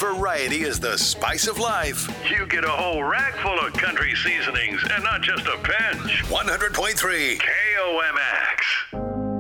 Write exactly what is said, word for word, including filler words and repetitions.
Variety is the spice of life. You get a whole rack full of country seasonings and not just a pinch. one hundred point three K O M X.